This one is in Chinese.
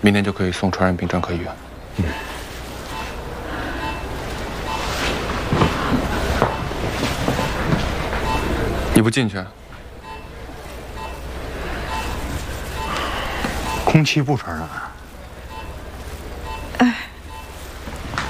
明天就可以送传染病专科医院。你不进去？ 空气不传染。 哎。